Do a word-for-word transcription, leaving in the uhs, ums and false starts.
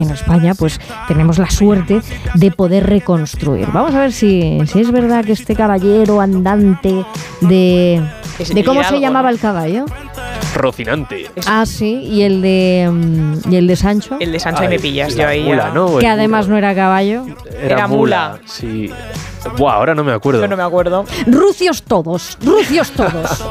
en España pues tenemos la suerte de poder reconstruir. Vamos a ver si, si es verdad que este caballero andante de... ¿De cómo se llamaba el caballo? Rocinante. Ah, sí, y el de y el de Sancho. El de Sancho, ahí me pillas, yo ahí mula, ya. ¿no? Que además no era caballo. Era, Era mula. mula. Sí. Buah, ahora no me acuerdo. Yo no me acuerdo. Rucios todos, rucios todos.